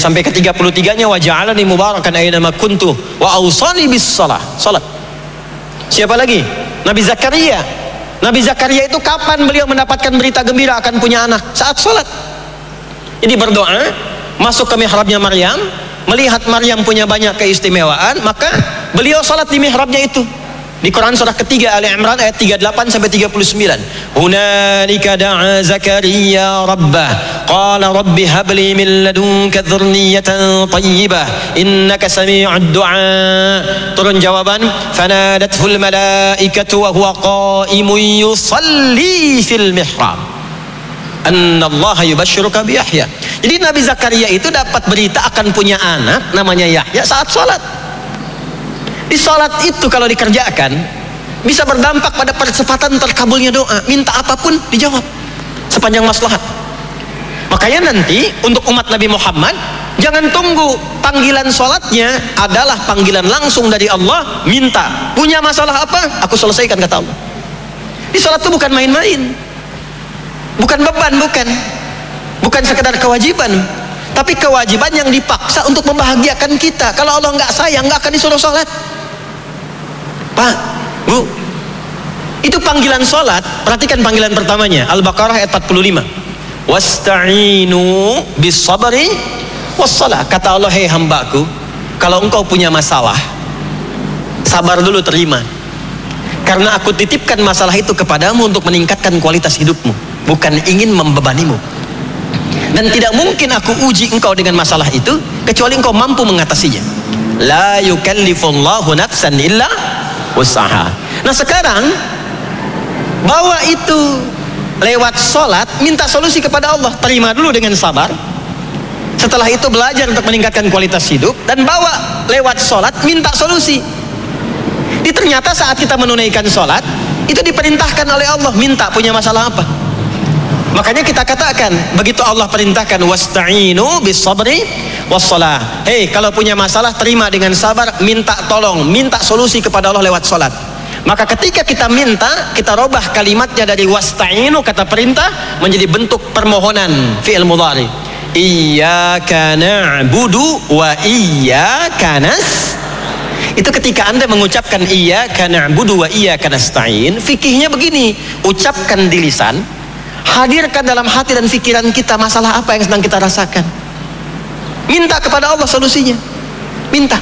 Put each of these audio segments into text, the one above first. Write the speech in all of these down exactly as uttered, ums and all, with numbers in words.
sampai ke tiga puluh tiga-nya wa ja'alani mubarakan aina ma kuntu wa awsani bis shalah. Salat. Siapa lagi? Nabi Zakaria. Nabi Zakaria itu kapan beliau mendapatkan berita gembira akan punya anak? Saat salat. Jadi berdoa, masuk ke mihrabnya Maryam, melihat Maryam punya banyak keistimewaan, maka beliau salat di mihrabnya itu. Di Quran surah ketiga Ali Imran ayat tiga puluh delapan sampai tiga puluh sembilan. Hunalika da'a Zakaria rabbah qala rabbi habli min ladunka dzurriyyatan thayyibah innaka sami'ud du'a. Turun jawaban, fanadathul malaikatu wa huwa qa'imun yusalli fil mihrab anna Allah yubashshiruka bi Yahya. Jadi Nabi Zakaria itu dapat berita akan punya anak namanya Yahya saat salat. Di salat itu kalau dikerjakan bisa berdampak pada percepatan terkabulnya doa. Minta apapun dijawab sepanjang maslahat. Makanya nanti untuk umat Nabi Muhammad, jangan tunggu panggilan salatnya adalah panggilan langsung dari Allah. Minta, punya masalah apa? Aku selesaikan, kata Allah. Di salat itu bukan main-main, bukan beban, bukan bukan sekedar kewajiban, tapi kewajiban yang dipaksa untuk membahagiakan kita. Kalau Allah nggak sayang, nggak akan disuruh salat. Pak, Bu, itu panggilan sholat. Perhatikan panggilan pertamanya, Al-Baqarah ayat empat puluh lima. Wasta'inu bis sabri wassalah. Kata Allah, hei hambaku, kalau engkau punya masalah, sabar dulu, terima. Karena aku titipkan masalah itu kepadamu untuk meningkatkan kualitas hidupmu, bukan ingin membebanimu. Dan tidak mungkin aku uji engkau dengan masalah itu kecuali engkau mampu mengatasinya. La yukallifullahu nafsan illa usaha. Nah sekarang bawa itu lewat sholat, minta solusi kepada Allah, terima dulu dengan sabar. Setelah itu belajar untuk meningkatkan kualitas hidup, dan bawa lewat sholat, minta solusi. Jadi ternyata saat kita menunaikan sholat itu diperintahkan oleh Allah, minta punya masalah apa. Makanya kita katakan, begitu Allah perintahkan wasta'inu bis sabri wassalah. Hei, kalau punya masalah terima dengan sabar, minta tolong, minta solusi kepada Allah lewat salat. Maka ketika kita minta, kita robah kalimatnya dari wasta'inu, kata perintah, menjadi bentuk permohonan, fi'il mudhari. Iyyaka na'budu wa iyyaka nas. Itu ketika Anda mengucapkan iyyaka na'budu wa iyyaka nasta'in, fikihnya begini, ucapkan di lisan, hadirkan dalam hati dan pikiran kita masalah apa yang sedang kita rasakan. Minta kepada Allah solusinya. Minta.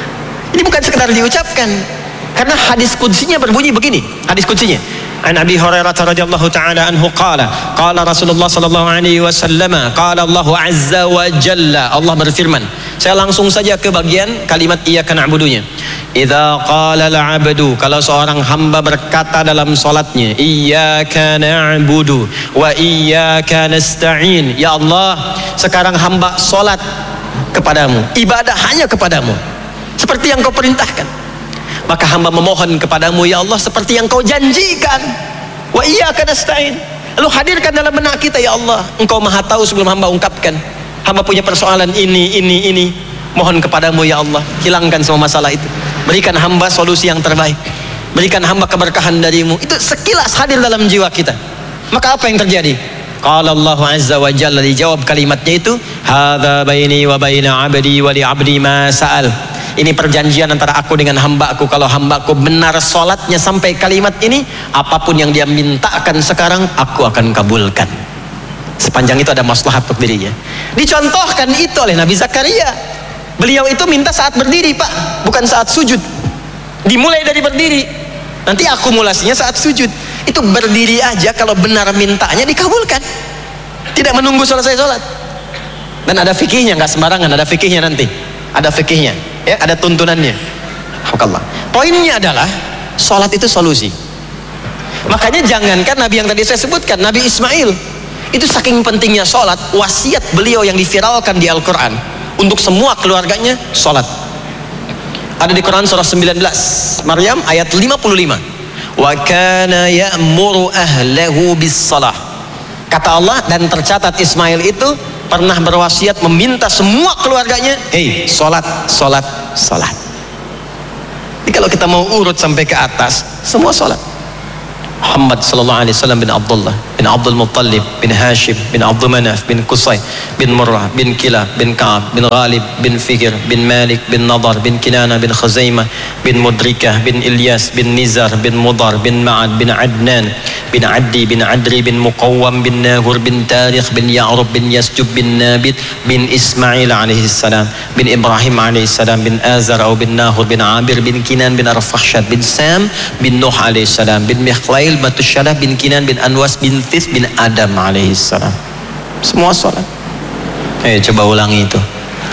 Ini bukan sekedar diucapkan. Karena hadis qudsinya berbunyi begini. Hadis qudsinya. An Abi Hurairah radhiyallahu ta'ala anhu qala, qala Rasulullah sallallahu alaihi wasallam, qala Allah azza wa jalla. Allah berfirman. Saya langsung saja ke bagian kalimat iyyaka na'budunya. Idza qala al-'abdu, kalau seorang hamba berkata dalam salatnya, iyyaka na'budu wa iyyaka nasta'in, ya Allah, sekarang hamba salat kepadamu, ibadah hanya kepadamu, seperti yang kau perintahkan. Maka hamba memohon kepadamu, ya Allah, seperti yang kau janjikan. Wa iyyaka nasta'in. Lalu hadirkan dalam benak kita, ya Allah, engkau maha tahu sebelum hamba ungkapkan. Hamba punya persoalan ini, ini, ini. Mohon kepadamu, ya Allah, hilangkan semua masalah itu. Berikan hamba solusi yang terbaik. Berikan hamba keberkahan darimu. Itu sekilas hadir dalam jiwa kita. Maka apa yang terjadi? Qala Allah azza wa jalla, dijawab kalimatnya itu, hadza baini wa baina 'abdi wa li 'abdi ma sa'al. Ini perjanjian antara aku dengan hambaku. Kalau hambaku benar sholatnya sampai kalimat ini, apapun yang dia mintakan sekarang, aku akan kabulkan. Sepanjang itu ada maslahat untuk dirinya. Dicontohkan itu oleh Nabi Zakaria. Beliau itu minta saat berdiri, Pak, bukan saat sujud. Dimulai dari berdiri, nanti akumulasinya saat sujud. Itu berdiri aja, kalau benar mintanya dikabulkan, tidak menunggu selesai sholat. Dan ada fikihnya, nggak sembarangan, ada fikihnya nanti. Ada fikihnya, ya, ada tuntunannya. Alhamdulillah. Poinnya adalah sholat itu solusi. Makanya jangankan Nabi yang tadi saya sebutkan, Nabi Ismail itu saking pentingnya sholat, wasiat beliau yang diviralkan di Al-Quran untuk semua keluarganya, sholat. Ada di Quran surah sembilan belas Maryam ayat lima puluh lima. Wa kana ya'muru ahlahu bis salah. Kata Allah, dan tercatat Ismail itu pernah berwasiat meminta semua keluarganya, hei, sholat, sholat, sholat. Jadi kalau kita mau urut sampai ke atas, semua sholat. Muhammad sallallahu alaihi wasallam bin Abdullah bin Abdul Muttalib bin Hashim bin Abdul Manaf bin Qusay bin Murrah bin Kilab bin Ka'ab bin Ghalib bin Fihr bin Malik bin Nadar bin Kinana bin Khuzaimah bin Mudrikah bin Ilyas bin Nizar bin Mudar bin Ma'ad bin Adnan bin Addi bin Adri bin Muqawwam bin Nahur bin Tarikh bin Ya'rub bin Yasjub bin Nabit bin Ismail alaihi salam bin Ibrahim alaihi salam bin Azar atau bin Nahur bin Abir bin Kinan bin Arfakhshad bin Sam bin Nuh alaihi salam bin Mikhlail Batusyalah bin Kinan bin Anwas bin Thith bin Adam alaihi salam. Semua salat. Eh coba ulangi itu.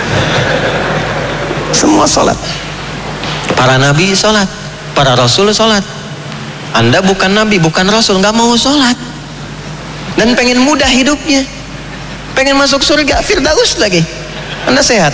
Semua salat. Para nabi salat, para rasul salat. Anda bukan nabi, bukan rasul, nggak mau salat. Dan pengen mudah hidupnya. Pengen masuk surga, Firdaus lagi. Anda sehat.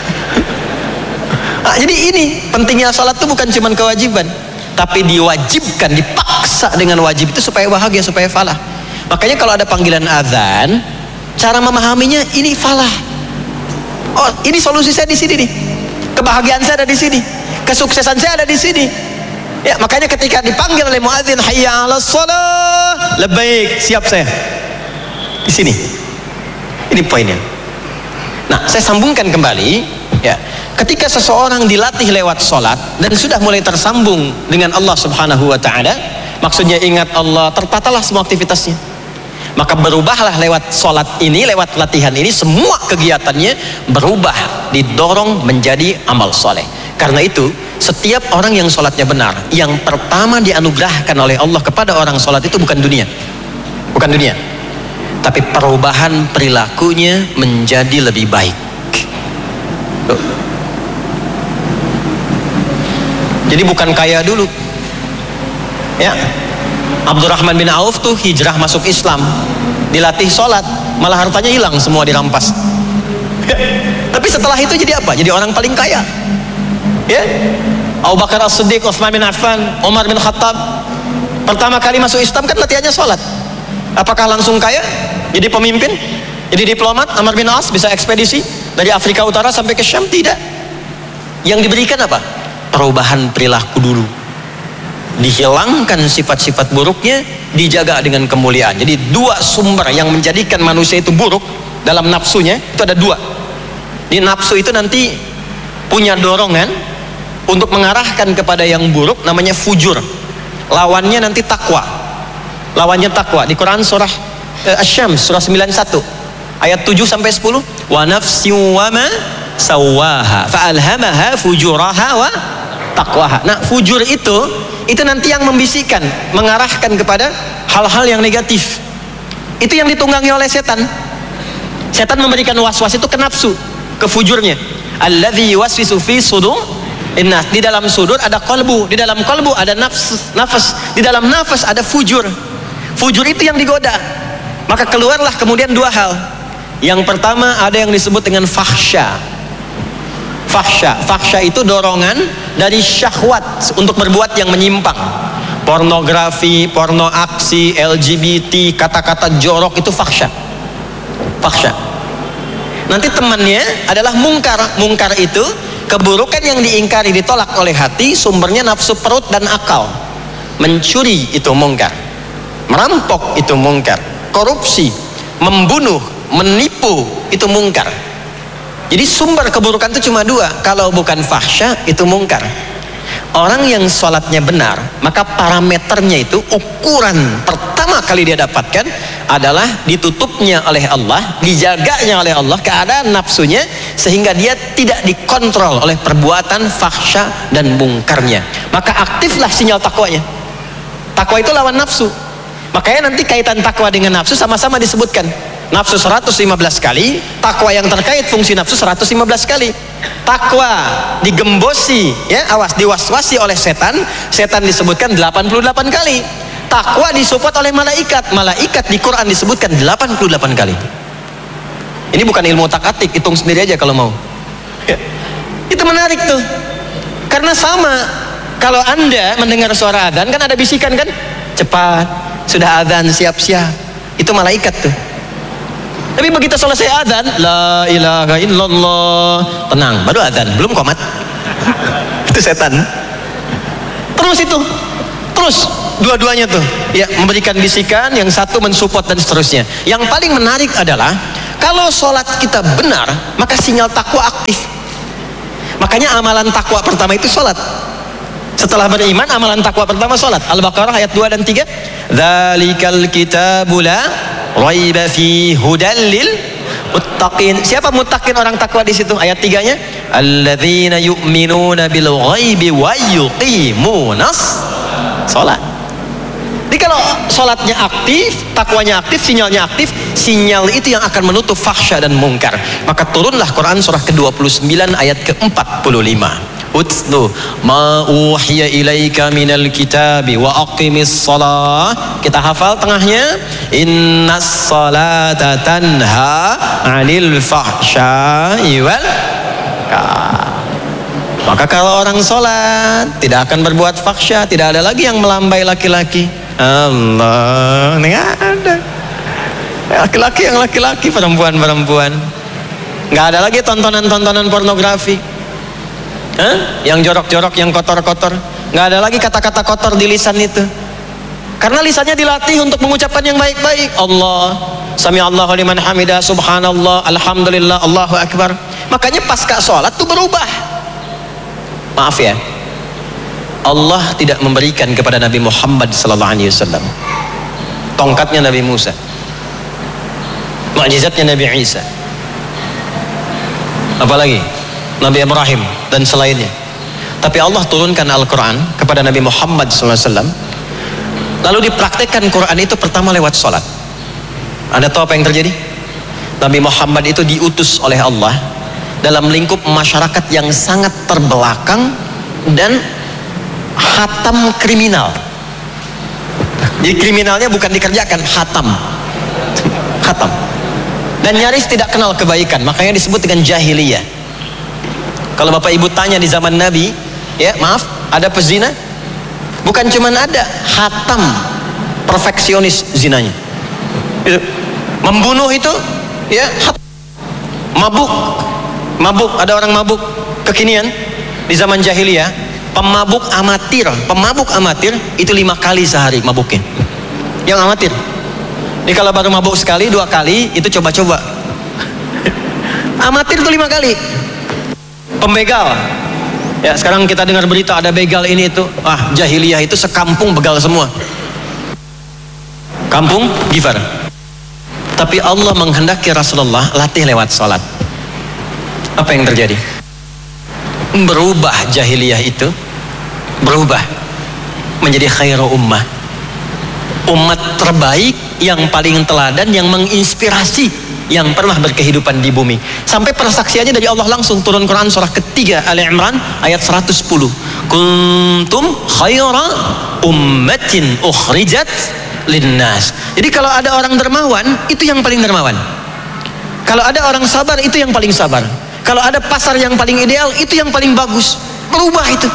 Nah, jadi ini pentingnya salat itu bukan cuma kewajiban, tapi diwajibkan, dipaksa dengan wajib itu supaya bahagia, supaya falah. Makanya kalau ada panggilan azan, cara memahaminya ini falah. Oh, ini solusi saya di sini nih. Kebahagiaan saya ada di sini. Kesuksesan saya ada di sini. Ya, makanya ketika dipanggil oleh muadzin, hayya 'alas shalah, labbaik, siap saya. Di sini. Ini poinnya. Nah, saya sambungkan kembali, ya. Ketika seseorang dilatih lewat sholat dan sudah mulai tersambung dengan Allah subhanahu wa ta'ala, maksudnya ingat Allah, tertatalah semua aktivitasnya, maka berubahlah lewat sholat ini, lewat latihan ini, semua kegiatannya berubah, didorong menjadi amal soleh. Karena itu setiap orang yang sholatnya benar, yang pertama dianugerahkan oleh Allah kepada orang sholat itu bukan dunia, bukan dunia, tapi perubahan perilakunya menjadi lebih baik. Tuh. Jadi bukan kaya dulu, ya. Abdurrahman bin Auf tuh hijrah masuk Islam, dilatih sholat, malah hartanya hilang semua, dirampas. Tapi setelah itu jadi apa? Jadi orang paling kaya, ya. Abu Bakar As-Siddiq, Utsman bin Affan, Umar bin Khattab, pertama kali masuk Islam kan latihannya sholat. Apakah langsung kaya? Jadi pemimpin, jadi diplomat? Amr bin As bisa ekspedisi dari Afrika Utara sampai ke Syam? Tidak. Yang diberikan apa? Perubahan perilaku dulu, dihilangkan sifat-sifat buruknya, dijaga dengan kemuliaan. Jadi dua sumber yang menjadikan manusia itu buruk dalam nafsunya itu ada dua. Di nafsu itu nanti punya dorongan untuk mengarahkan kepada yang buruk, namanya fujur. Lawannya nanti takwa. Lawannya takwa. Di Quran surah eh, Asy-Syams surah sembilan puluh satu ayat tujuh sampai sepuluh, wa nafsin wa ma sawaha fa alhamaha fujuraha wa taqwaha. Nah, fujur itu itu nanti yang membisikkan, mengarahkan kepada hal-hal yang negatif. Itu yang ditunggangi oleh setan. Setan memberikan was-was itu ke nafsu, ke fujurnya. Alladzi yuwaswisu fi sudur innas. Di dalam sudur ada qalbu, di dalam qalbu ada nafs, nafas, di dalam nafas ada fujur. Fujur itu yang digoda. Maka keluarlah kemudian dua hal. Yang pertama ada yang disebut dengan fahsya. Fahsya, fahsya itu dorongan dari syahwat untuk berbuat yang menyimpang. Pornografi, porno aksi, L G B T, kata-kata jorok itu fahsya. Fahsya. Nanti temannya adalah mungkar. Mungkar itu keburukan yang diingkari, ditolak oleh hati, sumbernya nafsu perut dan akal. Mencuri itu mungkar, merampok itu mungkar, korupsi, membunuh, menipu itu mungkar. Jadi sumber keburukan itu cuma dua. Kalau bukan fahsya itu mungkar. Orang yang sholatnya benar, maka parameternya itu, ukuran pertama kali dia dapatkan adalah ditutupnya oleh Allah, dijaganya oleh Allah keadaan nafsunya, sehingga dia tidak dikontrol oleh perbuatan fahsya dan mungkarnya. Maka aktiflah sinyal takwanya. Takwa itu lawan nafsu. Makanya nanti kaitan takwa dengan nafsu sama-sama disebutkan. Nafsu seratus lima belas kali, takwa yang terkait fungsi nafsu seratus lima belas kali. Takwa digembosi, ya, awas, diwaswasi oleh setan, setan disebutkan delapan puluh delapan kali. Takwa disupport oleh malaikat, malaikat di Quran disebutkan delapan puluh delapan kali. Ini bukan ilmu tak-atik, hitung sendiri aja kalau mau. Ya. Itu menarik tuh. Karena sama, kalau Anda mendengar suara adzan kan ada bisikan kan? Cepat, sudah adzan, siap-siap. Itu malaikat tuh. Tapi begitu selesai adzan, la ilaha illallah, tenang, baru adzan, belum qomat. Itu setan. Terus itu, terus dua-duanya tuh, ya, memberikan bisikan, yang satu mensupport dan seterusnya. Yang paling menarik adalah kalau sholat kita benar, maka sinyal takwa aktif. Makanya amalan takwa pertama itu sholat. Setelah beriman, amalan takwa pertama sholat. Al-Baqarah ayat dua dan tiga. Dzalikal kitabu la raiba fi hudal lil muttaqin. Siapa muttaqin, orang takwa di situ? Ayat tiganya, alladzina yu'minuna bil ghaibi wa yuqimunas sholat. Jadi kalau sholatnya aktif, takwanya aktif, sinyalnya aktif, sinyal itu yang akan menutup fahsya dan mungkar. Maka turunlah Quran surah ke dua puluh sembilan ayat ke empat puluh lima. Utlu ma uhiya ilaika minal kitabi wa aqimis shalah. Kita hafal tengahnya, innas salata tanha 'anil fahsya'i wal munkar. Maka kalau orang sholat tidak akan berbuat fahsya, tidak ada lagi yang melambai laki-laki. Allah, ini ada laki-laki yang laki-laki, perempuan-perempuan. Nggak ada lagi tontonan-tontonan pornografi. Hah? Yang jorok-jorok, yang kotor-kotor. Nggak ada lagi kata-kata kotor di lisan itu. Karena lisannya dilatih untuk mengucapkan yang baik-baik. Allah, sami Allahu liman hamidah, subhanallah, alhamdulillah, Allahu akbar. Makanya pasca sholat tuh berubah. Maaf ya, Allah tidak memberikan kepada Nabi Muhammad sallallahu alaihi wasallam tongkatnya Nabi Musa, mukjizatnya Nabi Isa, apalagi Nabi Ibrahim dan selainnya. Tapi Allah turunkan Al-Quran kepada Nabi Muhammad sallallahu alaihi wasallam, lalu dipraktekkan Quran itu pertama lewat sholat. Anda tahu apa yang terjadi? Nabi Muhammad itu diutus oleh Allah dalam lingkup masyarakat yang sangat terbelakang dan hatam kriminal. Jadi kriminalnya bukan dikerjakan, hatam, hatam, dan nyaris tidak kenal kebaikan. Makanya disebut dengan jahiliyah. Kalau bapak ibu tanya di zaman Nabi, ya maaf, ada pezina? Bukan cuman ada, hatam, perfeksionis zinanya. Itu. Membunuh itu, ya, hatam. Mabuk, mabuk, ada orang mabuk kekinian di zaman jahiliyah, pemabuk amatir, pemabuk amatir itu lima kali sehari mabuknya. Yang amatir. Ini kalau baru mabuk sekali, dua kali, itu coba-coba. Amatir itu lima kali. Pembegal. Ya, sekarang kita dengar berita ada begal ini itu. Ah, jahiliyah itu sekampung begal semua. Kampung Gifar. Tapi Allah menghendaki Rasulullah latih lewat sholat. Apa yang terjadi? Berubah jahiliyah itu, berubah menjadi khairu ummah, umat terbaik yang paling teladan, yang menginspirasi, yang pernah berkehidupan di bumi. Sampai persaksiannya dari Allah langsung, turun Quran surah ketiga Ali Imran ayat seratus sepuluh. Kuntum khaira ummatin ukhrijat linnas. Jadi kalau ada orang dermawan, itu yang paling dermawan. Kalau ada orang sabar, itu yang paling sabar. Kalau ada pasar yang paling ideal, itu yang paling bagus. Berubah itu.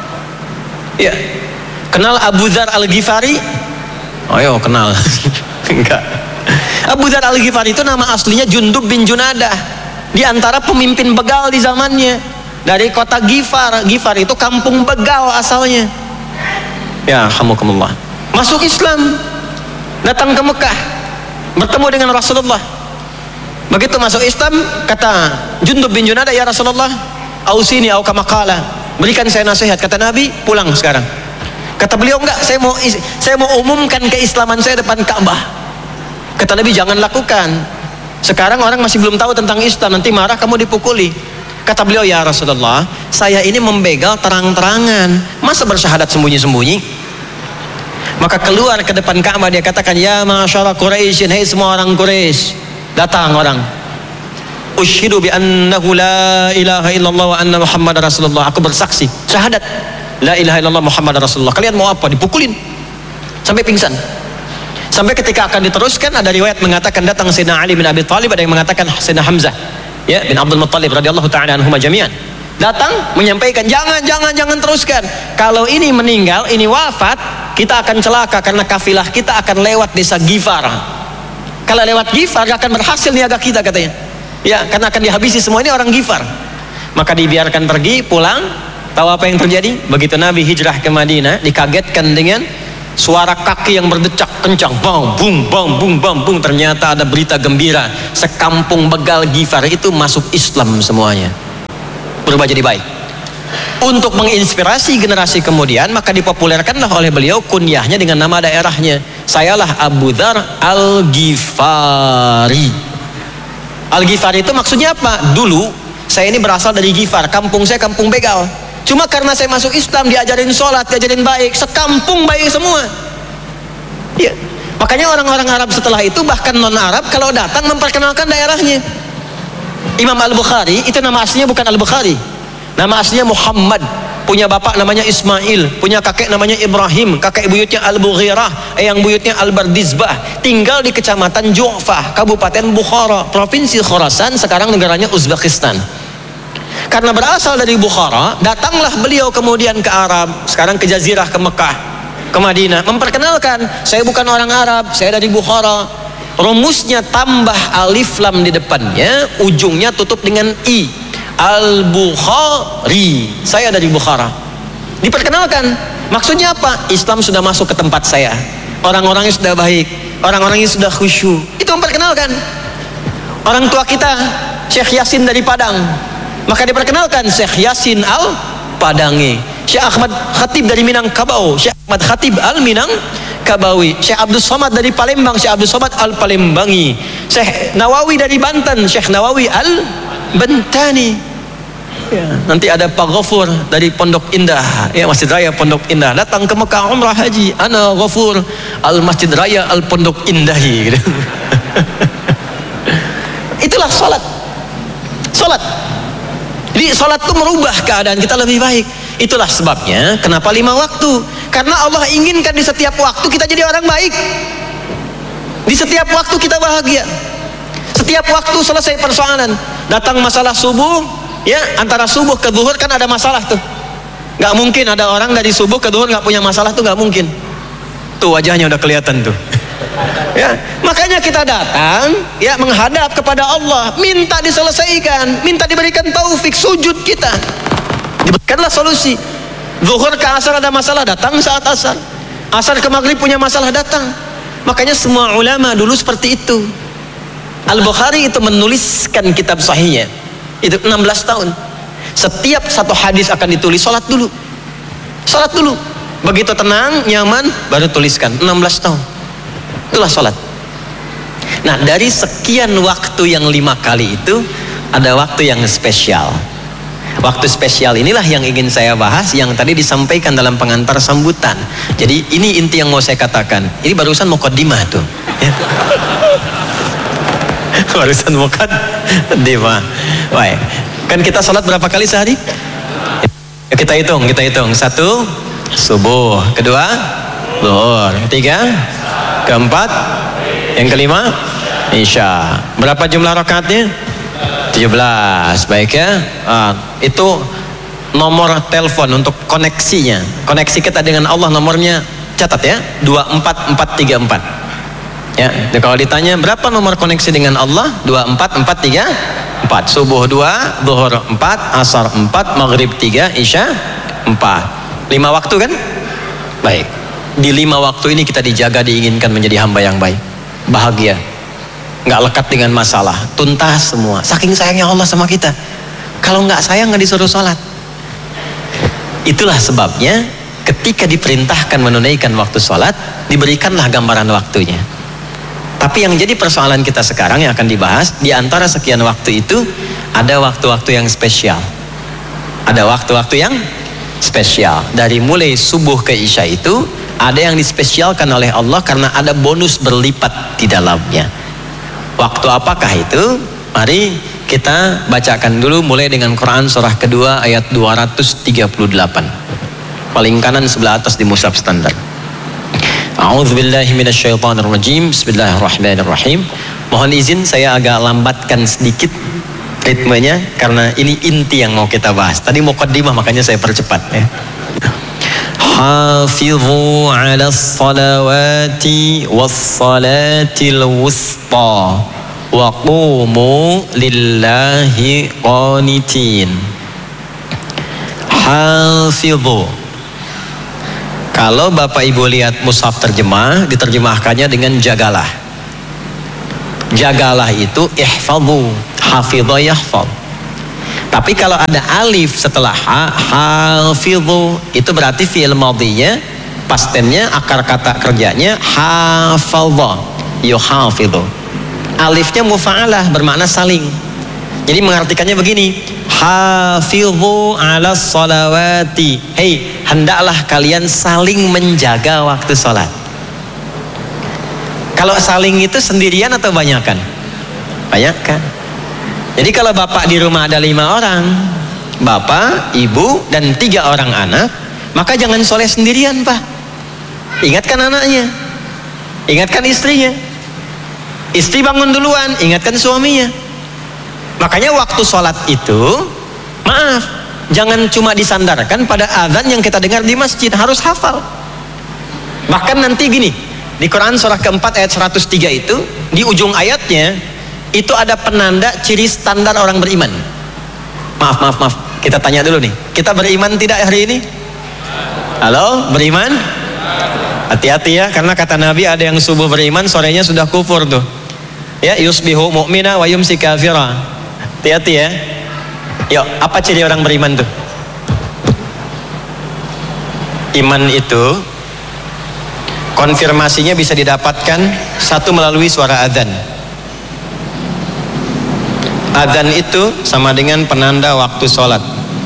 Ya. Kenal Abu Dzar Al-Ghifari? Oh yo, kenal. Enggak. Abu Dzar Al-Ghifari itu nama aslinya Jundub bin Junadah. Di antara pemimpin begal di zamannya. Dari kota Ghifar. Ghifar itu kampung begal asalnya. Ya, hamukumullah. Masuk Islam. Datang ke Mekah. Bertemu dengan Rasulullah. Begitu masuk Islam, kata Jundub bin Junadah, ya Rasulullah, ausini au kama qala, berikan saya nasihat. Kata Nabi, pulang sekarang. Kata beliau, enggak, saya mau saya mau umumkan keislaman saya depan Ka'bah. Kata Nabi, jangan lakukan. Sekarang orang masih belum tahu tentang Islam, nanti marah kamu dipukuli. Kata beliau, ya Rasulullah, saya ini membegal terang-terangan, masa bersyahadat sembunyi-sembunyi? Maka keluar ke depan Ka'bah, dia katakan, ya ma'asyara Quraisyin, hai semua orang Quraisy. Datang orang, ushidu bi annahu la ilaha illallah wa anna Muhammad Rasulullah. Aku bersaksi, syahadat la ilaha illallah Muhammad Rasulullah. Kalian mau apa? Dipukulin sampai pingsan. Sampai ketika akan diteruskan, ada riwayat mengatakan datang Sayyidina Ali bin Abi Thalib, ada yang mengatakan Sayyidina Hamzah, ya, bin Abdul Muttalib radhiyallahu ta'ala anhuma jami'an. Datang menyampaikan, jangan jangan jangan teruskan. Kalau ini meninggal, ini wafat, kita akan celaka karena kafilah kita akan lewat desa Ghifar. Kalau lewat Ghifar akan berhasil niaga kita, katanya. Ya, karena akan dihabisi semua ini orang Ghifar. Maka dibiarkan pergi, pulang. Tahu apa yang terjadi? Begitu Nabi hijrah ke Madinah, dikagetkan dengan suara kaki yang berdecak kencang, bang, bung, bang, bung, bang, bung. Ternyata ada berita gembira, sekampung Begal Ghifar itu masuk Islam semuanya, berubah jadi baik. Untuk menginspirasi generasi kemudian, maka dipopulerkanlah oleh beliau kunyahnya dengan nama daerahnya. Sayalah Abu Dzar Al-Ghifari. Al-Ghifari itu maksudnya apa? Dulu saya ini berasal dari Ghifar, kampung saya kampung begal. Cuma karena saya masuk Islam, diajarin sholat, diajarin baik, sekampung baik semua. Ya. Makanya orang-orang Arab setelah itu, bahkan non-Arab, kalau datang memperkenalkan daerahnya. Imam Al-Bukhari, itu nama aslinya bukan Al-Bukhari. Nama aslinya Muhammad. Punya bapak namanya Ismail, punya kakek namanya Ibrahim, kakek buyutnya Al-Bughirah, eyang buyutnya Al-Bardizbah. Tinggal di kecamatan Ju'fah, Kabupaten Bukhara, Provinsi Khorasan, sekarang negaranya Uzbekistan. Karena berasal dari Bukhara, datanglah beliau kemudian ke Arab, sekarang ke Jazirah, ke Mekah, ke Madinah, memperkenalkan, saya bukan orang Arab, saya dari Bukhara. Rumusnya tambah alif lam di depannya, ujungnya tutup dengan i. Al-Bukhari, saya dari Bukhara. Diperkenalkan, maksudnya apa? Islam sudah masuk ke tempat saya, orang-orangnya sudah baik, orang-orangnya sudah khusyuk. Itu memperkenalkan. Orang tua kita Syekh Yasin dari Padang, maka diperkenalkan Syekh Yasin Al-Padangi. Syekh Ahmad Khatib dari Minangkabau, Syekh Ahmad Khatib Al-Minangkabawi. Syekh Abdul Somad dari Palembang, Syekh Abdul Somad Al-Palembangi. Syekh Nawawi dari Banten, Syekh Nawawi Al-Bantani. Ya, nanti ada Pak Ghafur dari Pondok Indah, ya, Masjid Raya Pondok Indah, datang ke Mekah umrah haji, ana Ghafur Al Masjid Raya Al Pondok Indahi, gitu. Itulah salat. Salat. Jadi salat itu merubah keadaan kita lebih baik. Itulah sebabnya kenapa lima waktu. Karena Allah inginkan di setiap waktu kita jadi orang baik. Di setiap waktu kita bahagia. Setiap waktu selesai persoalan. Datang masalah subuh, ya, antara subuh ke zuhur kan ada masalah tuh. Gak mungkin ada orang dari subuh ke zuhur gak punya masalah tuh, gak mungkin. Tuh wajahnya udah kelihatan tuh. Ya, makanya kita datang, ya, menghadap kepada Allah, minta diselesaikan, minta diberikan taufik, sujud kita, diberikanlah solusi. Zuhur ke asar ada masalah, datang saat asar. Asar ke maghrib punya masalah, datang. Makanya semua ulama dulu seperti itu. Al-Bukhari itu menuliskan kitab sahihnya itu enam belas tahun. Setiap satu hadis akan ditulis, salat dulu. Salat dulu. Begitu tenang, nyaman, baru tuliskan. enam belas tahun. Itulah salat. Nah, dari sekian waktu yang lima kali itu, ada waktu yang spesial. Waktu spesial inilah yang ingin saya bahas, yang tadi disampaikan dalam pengantar sambutan. Jadi ini inti yang mau saya katakan. Ini barusan muqaddimah tuh. Ya. Barusan muqaddimah. Baik. Kan kita salat berapa kali sehari? Ya, kita hitung, kita hitung. Satu, subuh. Kedua, zuhur. Ketiga, keempat, yang kelima, isya. Berapa jumlah rakaatnya? tujuh belas. Baik ya. Ah, itu nomor telepon untuk koneksinya. Koneksi kita dengan Allah, nomornya catat ya, dua empat empat tiga empat. Ya, kalau ditanya berapa nomor koneksi dengan Allah, dua empat empat tiga empat. Subuh dua, zuhur empat, asar empat, maghrib tiga, isya empat. Lima waktu kan? Baik. Di lima waktu ini kita dijaga, diinginkan menjadi hamba yang baik, bahagia, nggak lekat dengan masalah, tuntas semua. Saking sayangnya Allah sama kita. Kalau nggak sayang nggak disuruh sholat. Itulah sebabnya ketika diperintahkan menunaikan waktu sholat, diberikanlah gambaran waktunya. Tapi yang jadi persoalan kita sekarang yang akan dibahas, di antara sekian waktu itu ada waktu-waktu yang spesial. Ada waktu-waktu yang spesial. Dari mulai subuh ke isya itu ada yang dispesialkan oleh Allah karena ada bonus berlipat di dalamnya. Waktu apakah itu? Mari kita bacakan dulu mulai dengan Quran surah kedua ayat dua ratus tiga puluh delapan. Paling kanan sebelah atas di mushaf standar. A'udzubillahi minasyaitonirrajim. Bismillahirrahmanirrahim. Mohon izin saya agak lambatkan sedikit ritmenya karena ini inti yang mau kita bahas. Tadi muqaddimah makanya saya percepat ya. Hafizu 'alas salawati was salatil wusta wa qumu lillahi qanitin. Hafizu, Kalau Bapak Ibu lihat mushaf terjemah, diterjemahkannya dengan jagalah. Jagalah itu ihfadhu, hafidha yahfadh. Tapi kalau ada alif setelah ha, hafidhu, itu berarti fi'il madhinya, past tense-nya, akar kata kerjanya hafadha, yuhafidhu. Alifnya mufa'alah, bermakna saling. Jadi mengartikannya begini, hafidhu ala salawati. Hei, hendaklah kalian saling menjaga waktu sholat. Kalau saling itu sendirian atau banyakan? Banyakan. Jadi kalau bapak di rumah ada lima orang, bapak, ibu, dan tiga orang anak, maka jangan soleh sendirian, Pak. Ingatkan anaknya, ingatkan istrinya. Istri bangun duluan, ingatkan suaminya. Makanya waktu sholat itu, maaf, jangan cuma disandarkan pada azan yang kita dengar di masjid, harus hafal. Bahkan nanti gini, di Quran surah keempat ayat seratus tiga itu, di ujung ayatnya itu ada penanda ciri standar orang beriman. Maaf, maaf, maaf. Kita tanya dulu nih. Kita beriman tidak hari ini? Halo, beriman? Hati-hati ya, karena kata Nabi ada yang subuh beriman, sorenya sudah kufur tuh. Ya, yusbihu mu'mina wa yumsi kafira. Hati-hati ya. Yuk, apa ciri orang beriman tuh? Iman itu konfirmasinya bisa didapatkan satu melalui suara azan. Azan itu sama dengan penanda waktu sholat.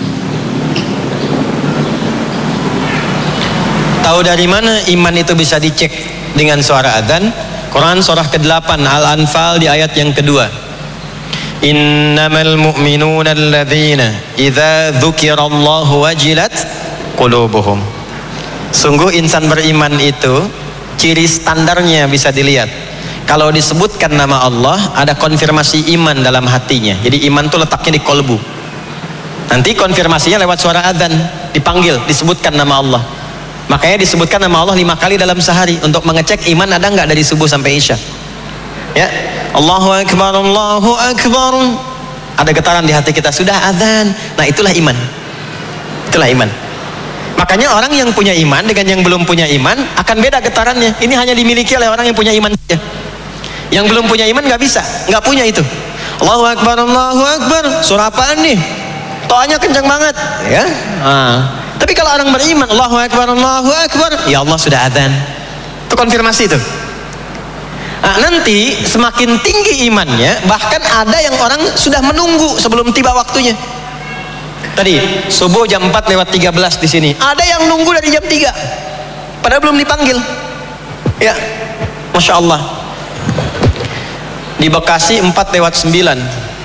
Tahu dari mana iman itu bisa dicek dengan suara azan? Quran surah kedelapan Al-Anfal di ayat yang kedua. Innamal mu'minuna alladzina idza dzukirallahu wajilat qulubuhum. Sungguh insan beriman itu ciri standarnya bisa dilihat. Kalau disebutkan nama Allah, ada konfirmasi iman dalam hatinya. Jadi iman itu letaknya di kolbu. Nanti konfirmasinya lewat suara adzan, dipanggil, disebutkan nama Allah. Makanya disebutkan nama Allah lima kali dalam sehari untuk mengecek iman ada nggak dari subuh sampai isya. Ya, Allahu Akbar, Allahu Akbar. Ada getaran di hati kita, sudah adzan. Nah itulah iman. Itulah iman. Makanya orang yang punya iman dengan yang belum punya iman akan beda getarannya. Ini hanya dimiliki oleh orang yang punya iman saja. Yang belum punya iman nggak bisa, nggak punya itu. Allahu Akbar, Allahu Akbar. Surah apaan nih? Toanya kencang banget, ya. Nah. Tapi kalau orang beriman, Allahu Akbar, Allahu Akbar, ya Allah sudah adzan. Itu konfirmasi itu. Nah, nanti semakin tinggi imannya, bahkan ada yang orang sudah menunggu sebelum tiba waktunya. Tadi subuh jam empat lewat tiga belas di sini. Ada yang nunggu dari jam tiga. Padahal belum dipanggil. Ya. Masya Allah. Di Bekasi empat lewat sembilan.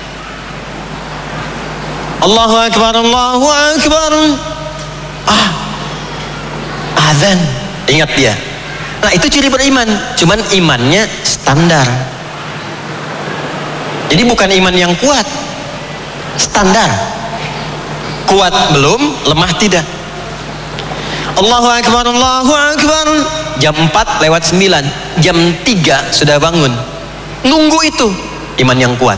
Allahu Akbar, Allahu Akbar. Ah. Azan. Ingat dia. Nah, itu ciri beriman. Cuman imannya standar. Jadi bukan iman yang kuat. Standar. Kuat belum, lemah tidak. Allahu Akbar, Allahu Akbar. Jam empat lewat sembilan, jam tiga sudah bangun. Nunggu itu iman yang kuat.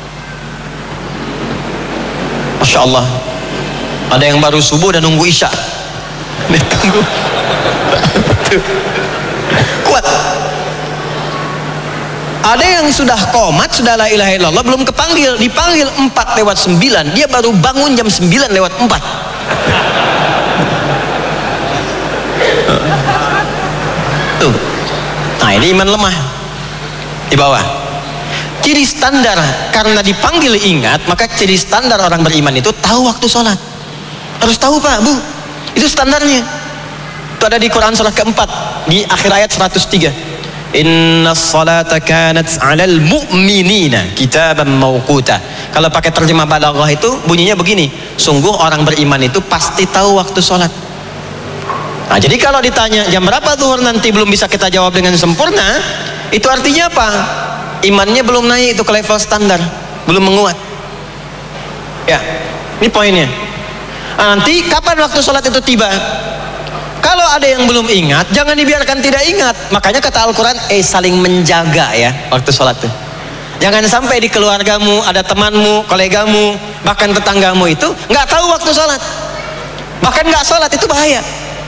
Masya Allah. Ada yang baru subuh dan nunggu isya. Tunggu. Kuat. Ada yang sudah qomat, sudah la ilaha illallah, belum kepanggil, dipanggil empat lewat sembilan, dia baru bangun jam sembilan lewat empat. Tuh. Nah, ini iman lemah di bawah. Ciri standar karena dipanggil ingat, maka ciri standar orang beriman itu tahu waktu sholat. Harus tahu, Pak, Bu. Itu standarnya. Itu ada di Quran surah keempat di akhir ayat seratus tiga. Inna salata kanat 'alal mu'minina kitaban mawquta. Kalau pakai terjemah balaghah itu bunyinya begini, sungguh orang beriman itu pasti tahu waktu sholat. Nah, jadi kalau ditanya jam berapa zuhur nanti belum bisa kita jawab dengan sempurna, itu artinya apa? Imannya belum naik itu ke level standar, belum menguat. Ya, ini poinnya. Nah, nanti kapan waktu sholat itu tiba? Kalau ada yang belum ingat, jangan dibiarkan tidak ingat. Makanya kata Al-Quran, eh saling menjaga ya waktu sholat itu. Jangan sampai di keluargamu, ada temanmu, kolegamu, bahkan tetanggamu itu nggak tahu waktu sholat. Bahkan nggak sholat, itu bahaya.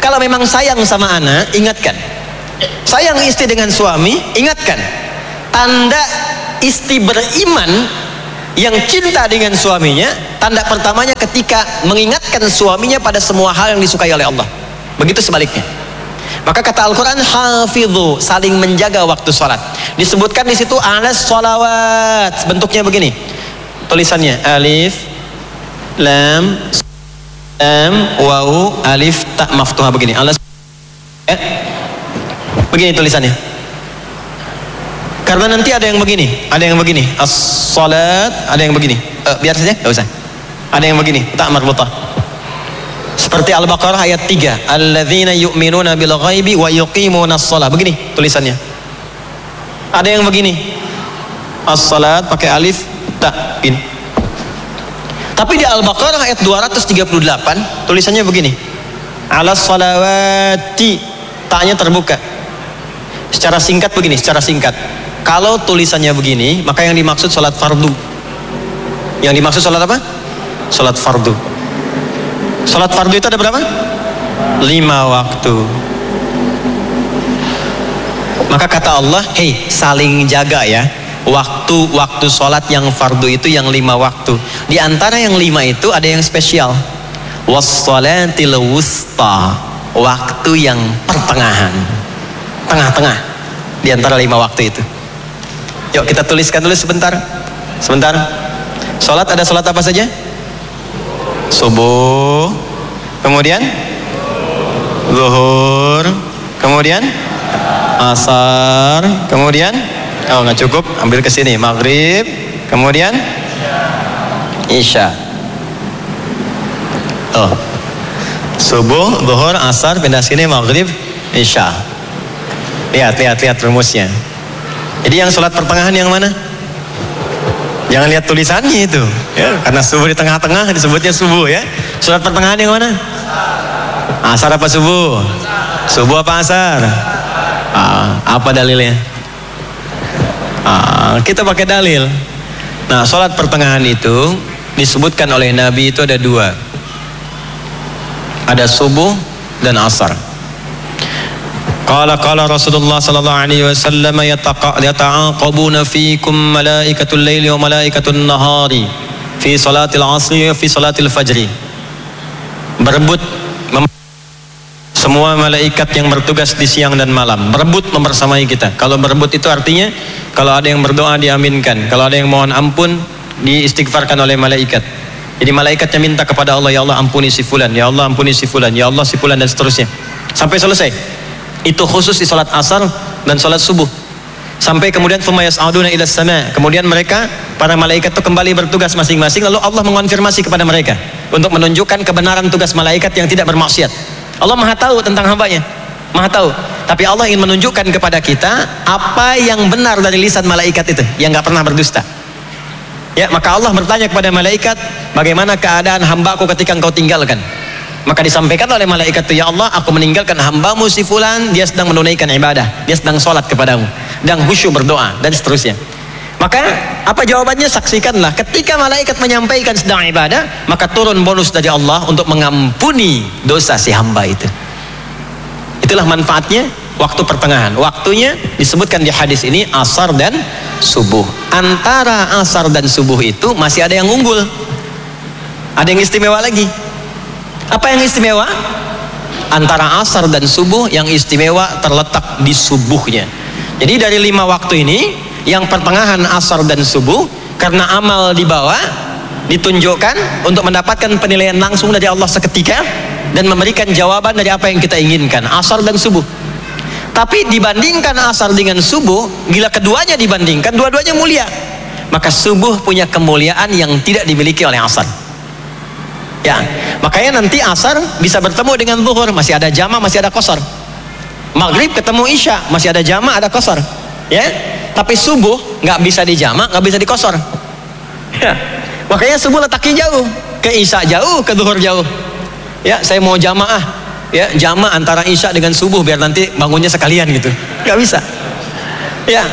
Kalau memang sayang sama anak, ingatkan. Sayang istri dengan suami, ingatkan. Tanda istri beriman yang cinta dengan suaminya, tanda pertamanya ketika mengingatkan suaminya pada semua hal yang disukai oleh Allah. Begitu sebaliknya. Maka kata Al-Quran, hafidhu, saling menjaga waktu sholat. Disebutkan di situ alas sholawat, bentuknya begini. Tulisannya alif, lam, lam, waw, alif, ta maftuha begini. Alas, eh, begini tulisannya. Karena nanti ada yang begini, ada yang begini, as-salat, ada yang begini. Uh, biar saja, enggak usah. Ada yang begini, tak marbutah. Seperti Al-Baqarah ayat tiga, alladzina yu'minuna bil ghaibi wa yuqimunas shalah. Begini tulisannya. Ada yang begini, as-salat pakai alif, tak gini. Tapi di Al-Baqarah ayat dua ratus tiga puluh delapan tulisannya begini, alas salawati, taknya terbuka. Secara singkat begini, secara singkat. Kalau tulisannya begini, maka yang dimaksud sholat fardu. Yang dimaksud sholat apa? Sholat fardu. Sholat fardu itu ada berapa? Lima waktu. Maka kata Allah, hei, saling jaga ya. Waktu-waktu sholat yang fardu itu yang lima waktu. Di antara yang lima itu ada yang spesial. Was-sholatil wusta, waktu yang pertengahan, tengah-tengah di antara lima waktu itu. Yuk kita tuliskan dulu sebentar. Sebentar. Sholat ada sholat apa saja? Subuh, kemudian zuhur, kemudian asar, kemudian oh nggak cukup, ambil ke sini maghrib, kemudian isya. Oh, subuh, zuhur, asar, pindah sini maghrib, isya. Lihat, lihat, lihat rumusnya. Jadi yang sholat pertengahan yang mana? Jangan lihat tulisannya itu, ya, karena subuh di tengah-tengah disebutnya subuh ya. Sholat pertengahan yang mana? Asar apa subuh? Subuh apa asar? Ah, apa dalilnya? Ah, kita pakai dalil. Nah, sholat pertengahan itu disebutkan oleh Nabi itu ada dua. Ada subuh dan asar. Qala qala Rasulullah sallallahu alaihi wasallam yata'aqabuna fiikum malaikatul laili wa malaikatun nahari fi salatil asri wa fi salatil fajri. Berebut semua malaikat yang bertugas di siang dan malam, berebut membersamai kita. Kalau berebut itu artinya kalau ada yang berdoa diaminkan, kalau ada yang mohon ampun diistighfarkan oleh malaikat. Jadi malaikatnya minta kepada Allah, ya Allah ampuni si fulan, ya Allah ampuni si fulan, ya Allah si fulan, dan seterusnya sampai selesai. Itu khusus di salat asar dan salat subuh. Sampai kemudian thumma yas'aduna ila sama. Kemudian mereka para malaikat itu kembali bertugas masing-masing, lalu Allah mengonfirmasi kepada mereka untuk menunjukkan kebenaran tugas malaikat yang tidak bermaksiat. Allah Maha tahu tentang hambanya, Maha tahu. Tapi Allah ingin menunjukkan kepada kita apa yang benar dari lisan malaikat itu yang enggak pernah berdusta. Ya, maka Allah bertanya kepada malaikat, bagaimana keadaan hambaku ketika engkau tinggalkan? Maka disampaikan oleh malaikat itu, ya Allah, aku meninggalkan hambamu si fulan, dia sedang menunaikan ibadah, dia sedang sholat kepadamu, dan khusyuk berdoa, dan seterusnya. Maka apa jawabannya? Saksikanlah, ketika malaikat menyampaikan sedang ibadah, maka turun bonus dari Allah untuk mengampuni dosa si hamba itu. Itulah manfaatnya waktu pertengahan. Waktunya disebutkan di hadis ini asar dan subuh. Antara asar dan subuh itu masih ada yang unggul, ada yang istimewa lagi. Apa yang istimewa? Antara asar dan subuh yang istimewa terletak di subuhnya. Jadi dari lima waktu ini, yang pertengahan asar dan subuh, karena amal di bawah ditunjukkan untuk mendapatkan penilaian langsung dari Allah seketika dan memberikan jawaban dari apa yang kita inginkan, asar dan subuh. Tapi dibandingkan asar dengan subuh, bila keduanya dibandingkan, dua-duanya mulia. Maka subuh punya kemuliaan yang tidak dimiliki oleh asar. Ya, makanya nanti asar bisa bertemu dengan zuhur, masih ada jama, masih ada qasar. Maghrib ketemu isya, masih ada jama, ada qasar. Ya, tapi subuh nggak bisa di jama, nggak bisa di qasar. Ya, makanya subuh letaknya jauh, ke isya jauh, ke zuhur jauh. Ya, saya mau jamaah, ya jama antara isya dengan subuh biar nanti bangunnya sekalian gitu, nggak bisa. Ya,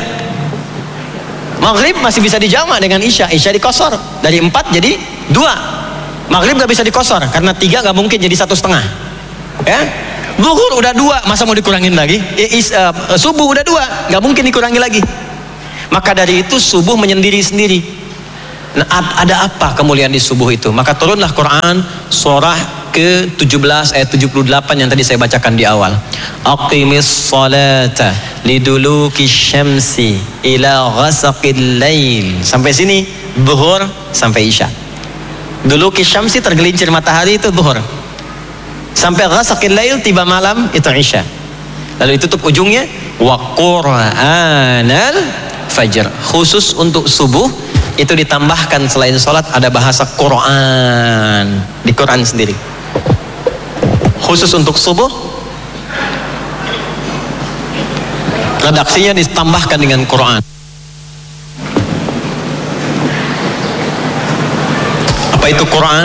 maghrib masih bisa di jama dengan isya, isya di qasar, dari empat jadi dua. Maghrib gak bisa dikosor karena tiga gak mungkin jadi satu setengah. Ya, Zuhur udah dua, masa mau dikurangin lagi? Is, uh, subuh udah dua, nggak mungkin dikurangi lagi. Maka dari itu subuh menyendiri sendiri. Nah, ada apa kemuliaan di subuh itu? Maka turunlah Quran surah ke tujuh belas ayat tujuh puluh delapan yang tadi saya bacakan di awal. Aqimis salata liduluki syamsi ila ghasaqil lail. Sampai sini zuhur sampai isya. Duluki syamsi tergelincir matahari itu zuhur. Sampai ghasaqil lail tiba malam itu isya. Lalu ditutup ujungnya wa qur'anal fajr. Khusus untuk subuh itu ditambahkan selain sholat ada bahasa Quran di Quran sendiri. Khusus untuk subuh redaksinya ditambahkan dengan Quran. Apa itu Quran?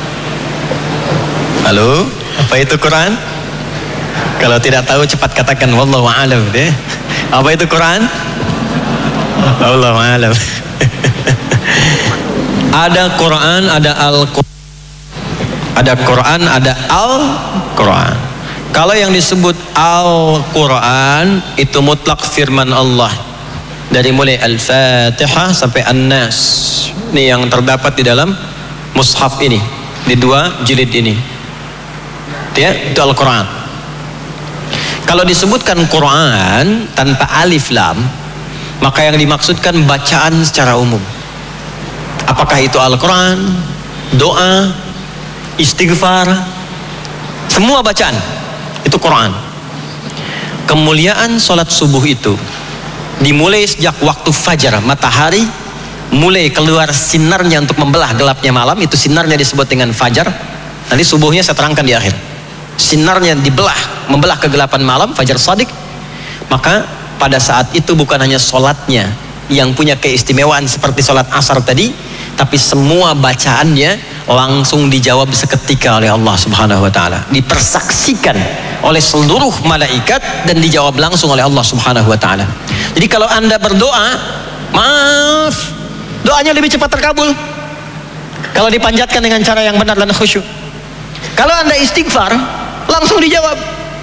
Halo, apa itu Quran? Kalau tidak tahu cepat katakan wallahu a'lam deh. Apa itu Quran? Wallahu a'lam. Ada Quran, ada Al-Quran. Ada Quran, ada Al-Quran. Kalau yang disebut Al-Quran itu mutlak firman Allah. Dari mulai Al-Fatihah sampai An-Nas. Ini yang terdapat di dalam mushaf ini, di dua jilid ini. Ya, itu Al-Quran. Kalau disebutkan Quran tanpa alif lam, maka yang dimaksudkan bacaan secara umum. Apakah itu Al-Quran, doa, istighfar, semua bacaan itu Quran. Kemuliaan sholat subuh itu dimulai sejak waktu fajar, matahari mulai keluar sinarnya untuk membelah gelapnya malam, itu sinarnya disebut dengan fajar. Nanti subuhnya saya terangkan di akhir. Sinarnya dibelah, membelah kegelapan malam, fajar shadiq. Maka pada saat itu bukan hanya sholatnya yang punya keistimewaan seperti sholat asar tadi, tapi semua bacaannya langsung dijawab seketika oleh Allah Subhanahu wa taala, dipersaksikan oleh seluruh malaikat dan dijawab langsung oleh Allah Subhanahu wa taala. Jadi kalau Anda berdoa, maaf, doanya lebih cepat terkabul kalau dipanjatkan dengan cara yang benar dan khusyuk. Kalau Anda istighfar, langsung dijawab.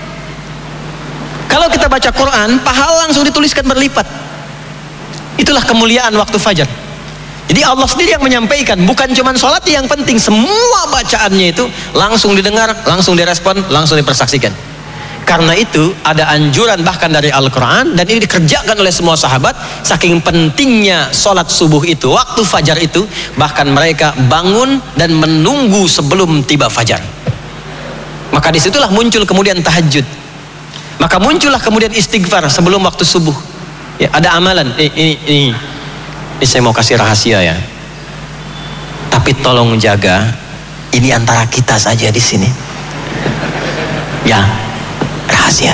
Kalau kita baca Quran, pahala langsung dituliskan berlipat. Itulah kemuliaan waktu fajar. Jadi Allah sendiri yang menyampaikan, bukan cuma sholat yang penting, semua bacaannya itu langsung didengar, langsung direspon, langsung dipersaksikan. Karena itu ada anjuran bahkan dari Al-Quran, dan ini dikerjakan oleh semua sahabat. Saking pentingnya sholat subuh itu, waktu fajar itu, bahkan mereka bangun dan menunggu sebelum tiba fajar. Maka disitulah muncul kemudian tahajud. Maka muncullah kemudian istighfar sebelum waktu subuh. Ya, ada amalan. Ini, ini, ini. Ini saya mau kasih rahasia ya. Tapi tolong jaga, ini antara kita saja di sini. Ya, rahasia.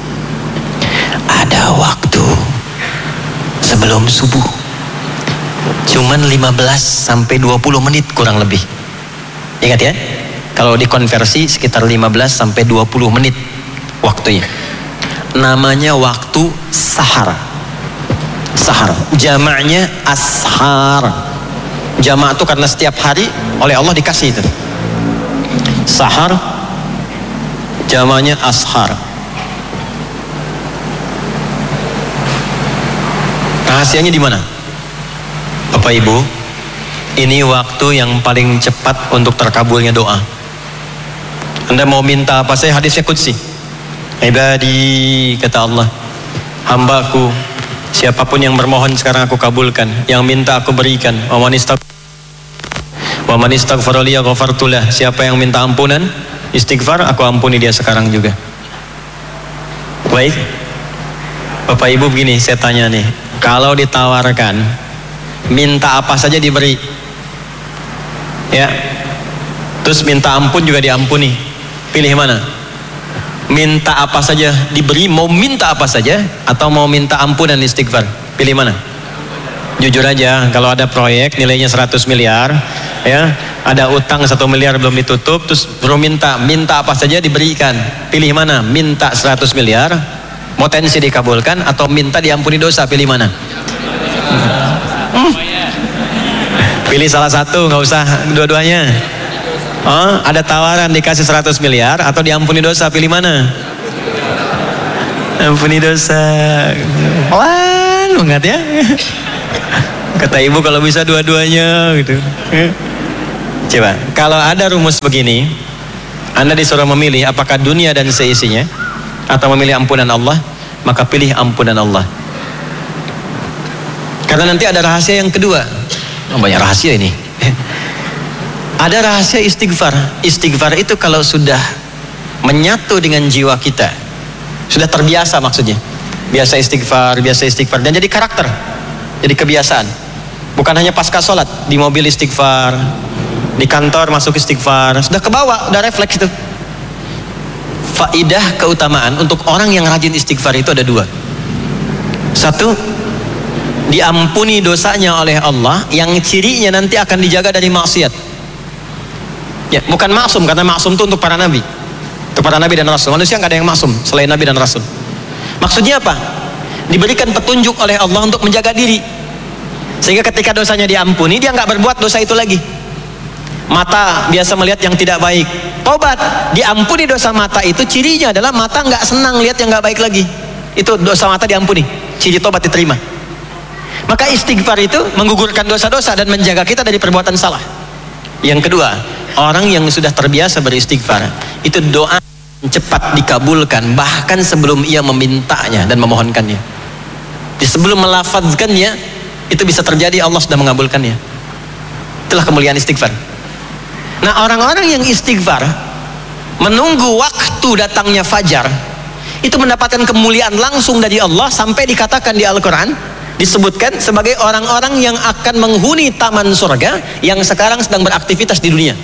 Ada waktu sebelum subuh. Cuman lima belas sampai dua puluh menit kurang lebih. Ingat ya, kalau dikonversi sekitar lima belas sampai dua puluh menit waktunya. Namanya waktu sahar. Sahar, jamaknya ashar. Jamak itu karena setiap hari oleh Allah dikasih itu. Sahar, jamaknya ashar. Rahasianya di mana? Bapak Ibu, ini waktu yang paling cepat untuk terkabulnya doa. Anda mau minta apa? Saya hadisnya qudsi. Ibadi, kata Allah, hambaku, siapapun yang bermohon sekarang aku kabulkan, yang minta aku berikan. Wa man istag wa man istaghfara li ghafartu lah. Siapa yang minta ampunan, istighfar, aku ampuni dia sekarang juga. Baik. Bapak Ibu begini, saya tanya nih, kalau ditawarkan minta apa saja diberi. Ya. Terus minta ampun juga diampuni. Pilih mana? Minta apa saja diberi, mau minta apa saja, atau mau minta ampunan istighfar? Pilih mana? Jujur aja, kalau ada proyek nilainya seratus miliar, ya, ada utang satu miliar belum ditutup, terus baru minta, minta apa saja diberikan. Pilih mana? Minta seratus miliar, potensi dikabulkan, atau minta diampuni dosa? Pilih mana? Hmm. Pilih salah satu, nggak usah dua-duanya. Oh, ada tawaran dikasih seratus miliar atau diampuni dosa, pilih mana? Ampuni dosa. Pelan banget ya. Kata ibu kalau bisa dua-duanya gitu. Coba, kalau ada rumus begini, Anda disuruh memilih apakah dunia dan seisinya atau memilih ampunan Allah, maka pilih ampunan Allah. Karena nanti ada rahasia yang kedua. Oh, banyak rahasia ini. Ada rahasia istighfar. Istighfar itu kalau sudah menyatu dengan jiwa kita, sudah terbiasa maksudnya. Biasa istighfar, biasa istighfar, dan jadi karakter, jadi kebiasaan. Bukan hanya pasca sholat, di mobil istighfar, di kantor masuk istighfar, sudah kebawa, udah refleks itu. Faidah keutamaan untuk orang yang rajin istighfar itu ada dua. Satu, diampuni dosanya oleh Allah, yang cirinya nanti akan dijaga dari maksiat. Ya, bukan maksum, karena maksum itu untuk para nabi, untuk para nabi dan rasul. Manusia nggak ada yang maksum selain nabi dan rasul. Maksudnya apa? Diberikan petunjuk oleh Allah untuk menjaga diri, sehingga ketika dosanya diampuni, dia nggak berbuat dosa itu lagi. Mata biasa melihat yang tidak baik, tobat, diampuni dosa mata itu, cirinya adalah mata nggak senang lihat yang nggak baik lagi. Itu dosa mata diampuni, ciri tobat diterima. Maka istighfar itu menggugurkan dosa-dosa dan menjaga kita dari perbuatan salah. Yang kedua, orang yang sudah terbiasa beristighfar, itu doa cepat dikabulkan, bahkan sebelum ia memintanya dan memohonkannya. Di sebelum melafazkannya, itu bisa terjadi Allah sudah mengabulkannya. Itulah kemuliaan istighfar. Nah, orang-orang yang istighfar menunggu waktu datangnya fajar, itu mendapatkan kemuliaan langsung dari Allah, sampai dikatakan di Al-Quran, disebutkan sebagai orang-orang yang akan menghuni taman surga yang sekarang sedang beraktivitas di dunia.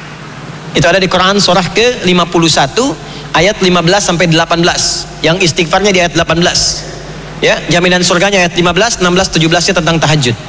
Itu ada di Quran surah ke lima puluh satu ayat lima belas sampai delapan belas. Yang istighfarnya di ayat delapan belas. Ya, jaminan surganya ayat lima belas, enam belas, tujuh belas-nya tentang tahajud.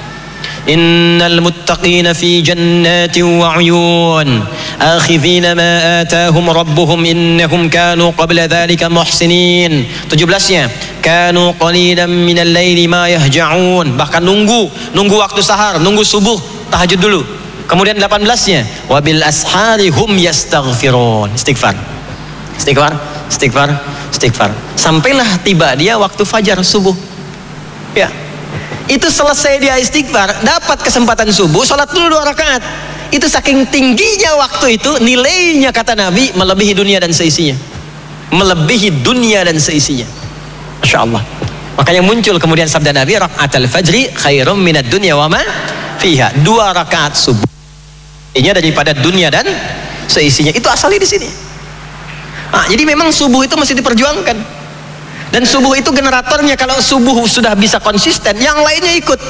Innal muttaqina fi jannatin wa 'uyun akhidhina ma atahum rabbuhum innahum kanu qabla dhalika muhsinin. tujuh belas-nya kanu qalilan minal laili ma yahja'un, bahkan nunggu nunggu waktu sahar, nunggu subuh, tahajud dulu. Kemudian delapan belas-nya wabil ashari hum yastaghfirun, istighfar. Istighfar, istighfar, istighfar. Sampailah tiba dia waktu fajar subuh. Ya. Itu selesai dia istighfar, dapat kesempatan subuh, sholat dulu dua rakaat. Itu saking tingginya waktu itu, nilainya kata Nabi melebihi dunia dan seisinya. Melebihi dunia dan seisinya. Masya Allah. Makanya muncul kemudian sabda Nabi, raka'atul fajri khairum minad dunya wa ma fiha. Dua rakaat subuh ini daripada dunia dan seisinya. Itu asalnya di sini. Nah, jadi memang subuh itu mesti diperjuangkan. Dan subuh itu generatornya, kalau subuh sudah bisa konsisten, yang lainnya ikut.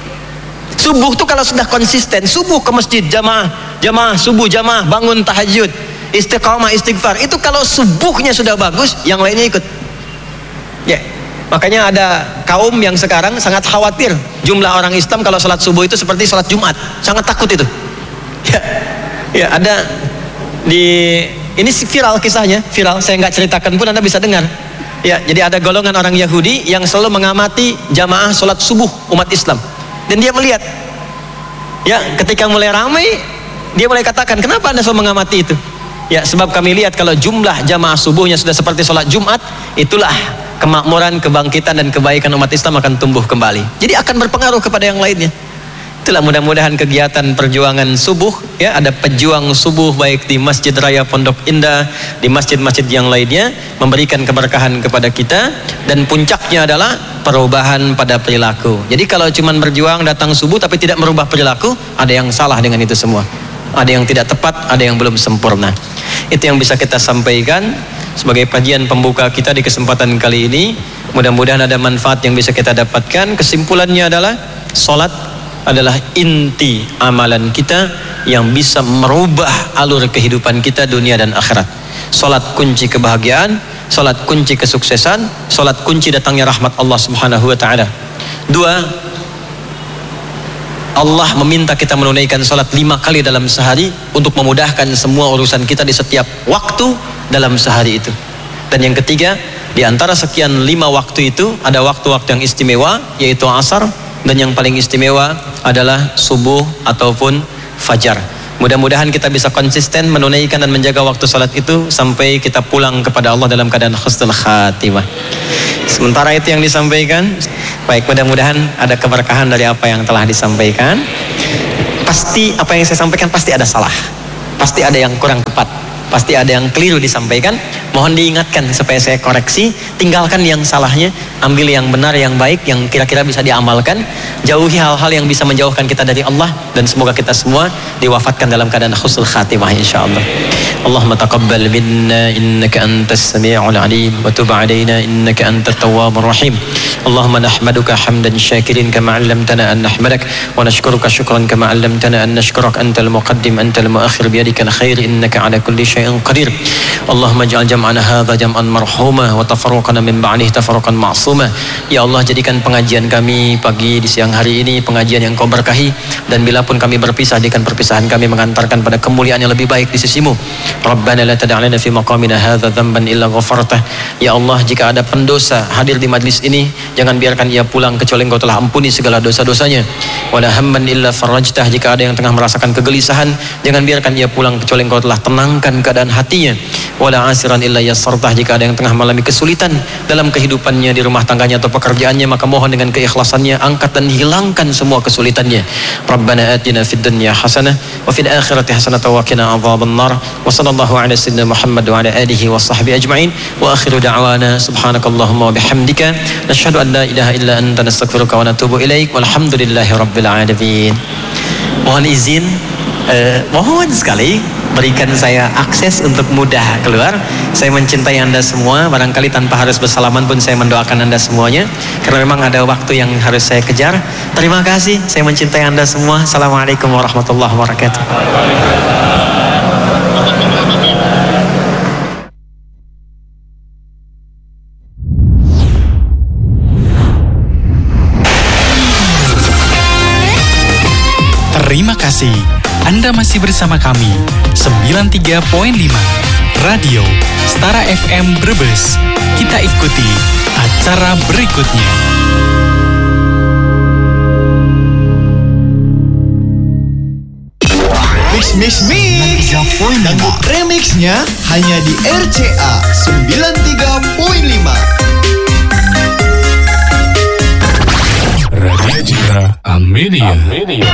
Subuh itu kalau sudah konsisten, subuh ke masjid jamaah, jamaah subuh jamaah, bangun tahajud, istiqamah istighfar. Itu kalau subuhnya sudah bagus, yang lainnya ikut. Ya, makanya ada kaum yang sekarang sangat khawatir jumlah orang Islam kalau sholat subuh itu seperti sholat Jumat, sangat takut itu. Ya, ya ada di ini viral kisahnya, viral. Saya nggak ceritakan pun Anda bisa dengar. Ya, jadi ada golongan orang Yahudi yang selalu mengamati jamaah sholat subuh umat Islam, dan dia melihat, ya, ketika mulai ramai, dia mulai katakan, kenapa Anda selalu mengamati itu? Ya, sebab kami lihat kalau jumlah jamaah subuhnya sudah seperti sholat Jumat, itulah kemakmuran, kebangkitan dan kebaikan umat Islam akan tumbuh kembali. Jadi akan berpengaruh kepada yang lainnya. Itulah mudah-mudahan kegiatan perjuangan subuh, ya, ada pejuang subuh baik di Masjid Raya Pondok Indah, di masjid-masjid yang lainnya, memberikan keberkahan kepada kita, dan puncaknya adalah perubahan pada perilaku. Jadi kalau cuma berjuang datang subuh tapi tidak merubah perilaku, ada yang salah dengan itu semua. Ada yang tidak tepat, ada yang belum sempurna. Itu yang bisa kita sampaikan sebagai kajian pembuka kita di kesempatan kali ini. Mudah-mudahan ada manfaat yang bisa kita dapatkan. Kesimpulannya adalah salat adalah inti amalan kita yang bisa merubah alur kehidupan kita dunia dan akhirat. Salat kunci kebahagiaan, salat kunci kesuksesan, salat kunci datangnya rahmat Allah Subhanahu wa taala. Dua, Allah meminta kita menunaikan salat lima kali dalam sehari untuk memudahkan semua urusan kita di setiap waktu dalam sehari itu. Dan yang ketiga, di antara sekian lima waktu itu ada waktu-waktu yang istimewa, yaitu asar, dan yang paling istimewa adalah subuh ataupun fajar. Mudah-mudahan kita bisa konsisten menunaikan dan menjaga waktu salat itu sampai kita pulang kepada Allah dalam keadaan husnul khatimah. Sementara itu yang disampaikan, baik, mudah-mudahan ada keberkahan dari apa yang telah disampaikan. Pasti apa yang saya sampaikan pasti ada salah, pasti ada yang kurang tepat, pasti ada yang keliru disampaikan. Mohon diingatkan supaya saya koreksi, tinggalkan yang salahnya, ambil yang benar, yang baik, yang kira-kira bisa diamalkan. Jauhi hal-hal yang bisa menjauhkan kita dari Allah, dan semoga kita semua diwafatkan dalam keadaan husnul khatimah insyaallah. Allahumma taqabbal minna innaka antas sami'ul alim wa tub 'alaina innaka antat tawwabur rahim. Allahumma nahmaduka hamdan syakirin kama 'allamtana an nahmadak wa nashkuruka syukran kama 'allamtana an nashkuraka antal muqaddim antal muakhir biyadikal khair innaka 'ala kulli syai'in qadir. Allahumma ij'al jam'ana hadza jam'an marhuma wa tafarruqana min ba'dihi tafarruqan ma'suma. Ya Allah, jadikan pengajian kami pagi di siang hari ini pengajian yang Kau berkahi, dan bila pun kami berpisah, jadikan perpisahan kami mengantarkan pada kemuliaan yang lebih baik di sisi-Mu. Rabbana la tada' lana fi maqamina hadza dhanban illa ghafartah. Ya Allah, jika ada pendosa hadir di majlis ini, jangan biarkan ia pulang kecuali Engkau telah ampuni segala dosa-dosanya. Wala hamman illa farajtah. Jika ada yang tengah merasakan kegelisahan, jangan biarkan ia pulang kecuali Engkau telah tenangkan keadaan hatinya. Wala asiran illa yassartah. Jika ada yang tengah mengalami kesulitan dalam kehidupannya, di rumah tangganya atau pekerjaannya, maka mohon dengan keikhlasannya angkat dan hilangkan semua kesulitannya. Rabbana atina fid dunya hasanah wa fil akhirati hasanah wa qina adzabannar. Wa sallallahu ala sayyidina Muhammad wa ala alihi wa sahbihi ajma'in. Wa akhiru da'wana subhanakallahumma wa bihamdika nashhadu an la ilaha illa anta nastaghfiruka wa natubu ilaik. Walhamdulillahi rabbil alamin. Mohon izin, eh, mohon sekali berikan saya akses untuk mudah keluar. Saya mencintai Anda semua, barangkali tanpa harus bersalaman pun saya mendoakan Anda semuanya, karena memang ada waktu yang harus saya kejar. Terima kasih, saya mencintai Anda semua. Assalamualaikum warahmatullahi wabarakatuh. Terima kasih, Anda masih bersama kami sembilan puluh tiga koma lima Radio Stara F M Brebes. Kita ikuti acara berikutnya. Mix Mix Mix Dangdut remixnya hanya di R C A sembilan puluh tiga koma lima. Radio Citra Amelia.